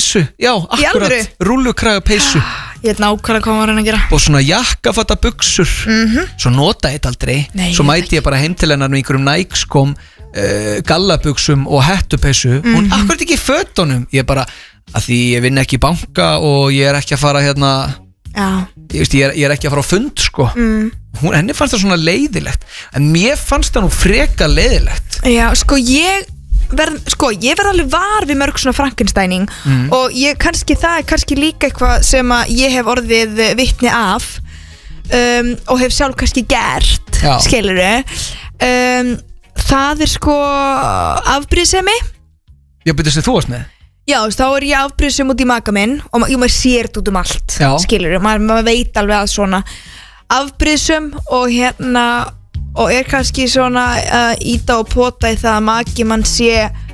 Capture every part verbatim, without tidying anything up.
peysu, já, akkurat rúllukraga peysu Ég veit nákvæmlega hvað maður er að gera og svona jakkafatta buxur mm-hmm. svo nota ég þetta aldrei Nei, svo ég mæti ég bara heim til hennar með einhverjum Nike-skom uh, gallabuxum og hettupeysu mm-hmm. hún akkurat ekki í fötunum ég er bara, að því ég vinn ekki í banka og ég er ekki að fara hérna Já. Ég, veist, ég, er, ég er ekki að fara á fund sko mm. hún, henni fannst það svona leiðilegt en mér fannst það nú freka leiðilegt Já, sko ég verð, sko ég verð alveg var við mörg svona Frankensteining mm. og ég kannski það er kannski líka eitthvað sem að ég hef orðið vitni af um, og hef sjálf kannski gert skilurðu um, það er sko afbrýðsemi Já, betur sem þú varst með Já, þá er ég afbrýðsum út í maka minn og ma- jú, maður sér þetta út um allt Já. skilurðu, maður, maður veit alveg að svona afbrýðsum og hérna og er kannski svona uh, íta og pota í það að maki mann sé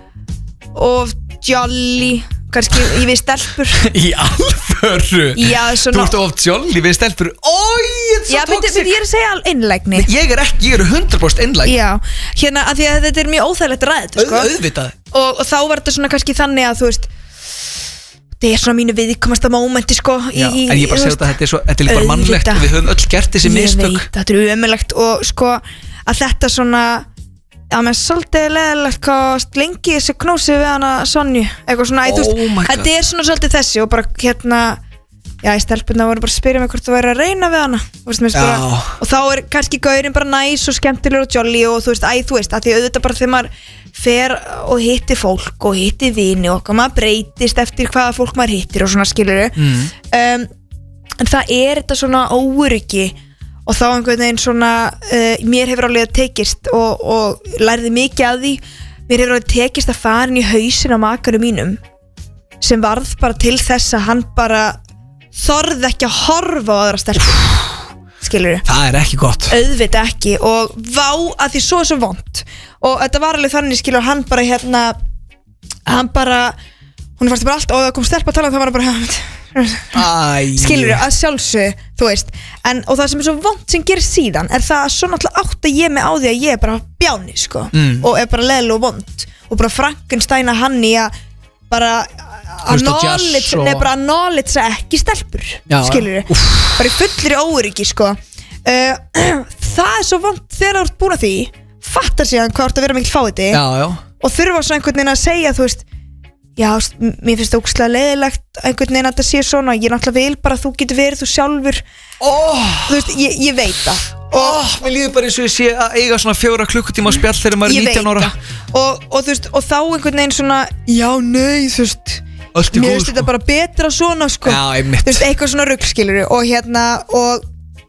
of jolly kannski í við stelpur Í alvöru? Já, svona Þú ert of jolly við stelpur Ói, þetta er Já, svo beti, toxic beti, ég er að segja einlægni Ég er ekki, ég er hundrað prósent einlæg Já, hérna að því að þetta er mjög óþægilegt ræð Auð, Auðvitað og, og þá var þetta svona kannski þannig að þú veist þetta er svona mínu viðkomasta mómenti sko Já, í, en ég bara segja þetta, þetta er svo, þetta er líka bara mannlegt og við höfum öll gert þessi mistök Ég veit, þetta er ömurlegt og sko að þetta svona Já, menn svolítið leðilegt hvað lengi þessi knúsi við hana Sonju eitthvað svona, Oh þú veist, my God. þetta er svona svolítið þessi og bara hérna já, í stelpunna voru bara að spyrja mig hvort þú væri að reyna við hana þú veist, mér Já. bara, og þá er kannski gaurinn bara næs og skemmtilegur og jolly og þú veist, æ, þú veist, að því auðvitað bara þegar maður fer og hitti fólk og hitti vini og maður breytist eftir hvaða fólk maður hittir og svona skilur mm. um, en það er þetta svona óöryggi og þá einhvern veginn svona uh, mér hefur alveg tekist og, og lærði mikið að því mér hefur alveg tekist að fara inn í hausin á makarum mínum sem varð bara til þess að hann bara þorði ekki að horfa á aðra stelpur skilur Það er ekki gott auðvitað ekki og vá að því svo er svo vont og þetta var alveg þannig skilur hann bara hérna hann bara hún fannst bara allt og það kom stelpa að tala og það var bara Æ skilur að sjálfsög þú veist en, og það sem er svo vont sem gerir síðan er það að svo náttúrulega átt að ég mig á því að ég er bara bjáni sko Mm. og er bara leðileg og vont og bara Frankensteina hann í að bara að Hlusta á jazz knowledge og- nefnir bara að knowledge að ekki stelpur Já, skilur bara í fullri óöryggi sko uh, það er svo vont þegar þú ert búin að því fattar síðan hvað þú ert að vera mikil fáiði Já, já og þurfa svo einhvern veginn að segja þú veist já, m- mér finnst það ógeðslega leiðilegt einhvern veginn að þetta sé svona ég náttúrulega vil bara að þú getur verið þú sjálfur oh. þú veist, ég, ég veit það og oh, Mér líður bara eins og ég sé að eiga svona fjóra klukkutíma á spjall þegar maður ég er veit nítján ára það og, og þú veist, og þá einhvern veginn svona já, nei, þú veist Allt í mér góðu, finnst þetta bara betra svona sko Já, einmitt þú veist, eitthvað svona ruggskilur og hérna, og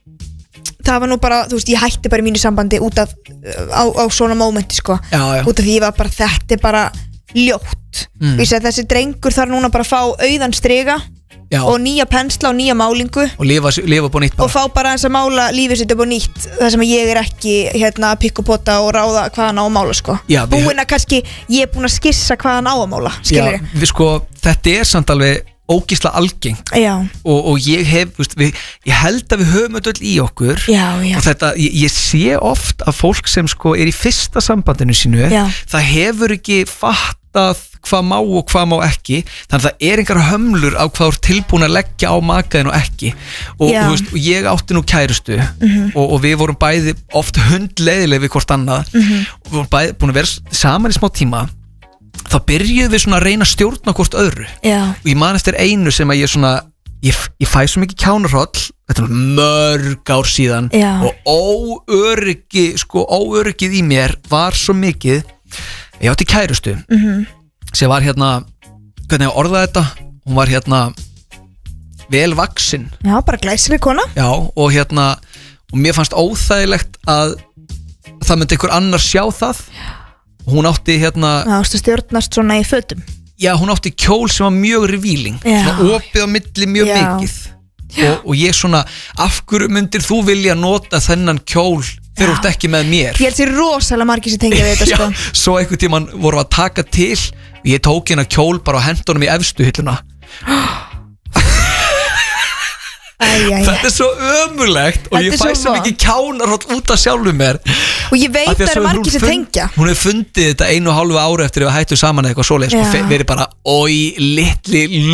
það var nú bara, þú veist, ég hætti bara í mínu sambandi út af, á, á svona mómenti sko, Já, já út af því ég var bara, þetta er bara ljótt mm. Vísi að þessi drengur þarf núna bara að fá auðan striga Já. og nýja pensla og nýja málingu Og lifa, lifa upp á nýtt og bara fá bara eins að mála lífið sitt upp á nýtt þar sem ég er ekki hérna að pikka og pota og ráða hvað hann á að mála sko Já, við- búin að kannski, ég er búin að skissa hvað hann á að mála skilur Já, við sko, þetta er samt alveg ógísla algeng já, og, og ég hef, veist, við, ég held að við höfum þetta öll í okkur já, já, og þetta, ég, ég sé oft að fólk sem sko er í fyrsta sambandinu sínu Já. það hefur ekki fattað hvað má og hvað má ekki þannig að það er einhver hömlur á hvað þú ert tilbúin að leggja á makaðin og ekki og, Já. og, veist, og ég átti nú kærustu mm-hmm. og, og við vorum bæði oft hundleiðileg við hvort annað mm-hmm. og við vorum bæði búin að vera saman í smá tíma þá byrjuðum við svona að reyna að stjórna hvort öðru já, og ég man eftir einu sem að ég svona ég, ég fæ svo mikið kjánarhroll þetta er mörg ár síðan Já. og óöryggi sko óöryggið í mér var svo mikið ég átti kærustu mhm sem var hérna, hvernig ég orðaði þetta hún var hérna vel vaksin já, bara glæsileg kona já, og hérna og mér fannst óþægilegt að það myndi einhver annar sjá það hún átti hérna það ástu stjórnast svona í fötum já, hún átti kjól sem var mjög revealing Já. svona opið á milli mjög Já. mikið og, og ég svona, af hverju myndir þú vilja nota þennan kjól þegar þú ert ekki með mér ég held sér rosalega margir sem tengja við þetta sko Já, svo einhvern tímann vorum við að taka til og ég tók hérna kjól bara á hendunum í efstu hilluna æ, æ, æ. þetta er svo ömurlegt og Þetta ég er fæ svo svo vont. mikið kjánarhóll út af sjálfum mér og ég veit Af því það svo eru hún margir sem fund- tengja hún hefur fundið þetta einu og hálfu ári eftir að við hættum saman eða eitthvað svoleiðis og Já. fe- verið bara, oi, litli